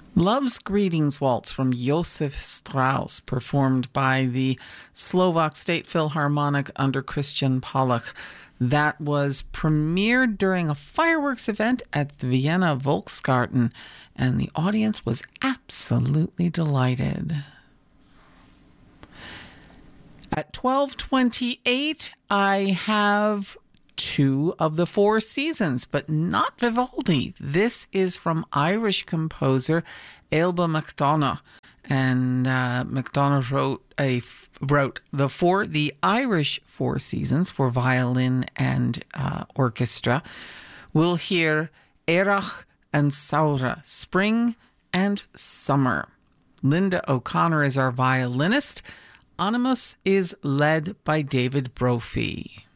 Love's Greetings Waltz from Josef Strauss, performed by the Slovak State Philharmonic under Christian Pollak. That was premiered during a fireworks event at the Vienna Volksgarten, and the audience was absolutely delighted. At 12:28, I have two of the Four Seasons, but not Vivaldi. This is from Irish composer Ailbe McDonagh, and McDonagh wrote the Irish Four Seasons for violin and orchestra. We'll hear Éireach and Samhaire, spring and summer. Linda O'Connor is our violinist. Animus is led by David Brophy.